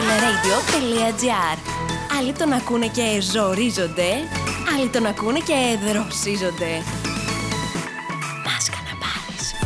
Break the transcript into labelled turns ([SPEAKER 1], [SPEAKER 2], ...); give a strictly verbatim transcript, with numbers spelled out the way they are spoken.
[SPEAKER 1] radio.gr. Άλλοι τον ακούνε και ζορίζονται, άλλοι τον ακούνε και δροσίζονται.